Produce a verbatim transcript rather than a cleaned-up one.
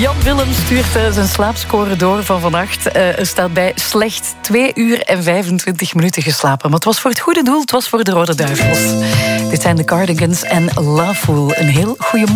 Jan Willem stuurt uh, zijn slaapscore door van vannacht. Uh, er staat bij slechts twee uur en vijfentwintig minuten geslapen. Maar het was voor het goede doel, het was voor de Rode Duivels. Dit zijn de Cardigans en Loveful. Een heel goede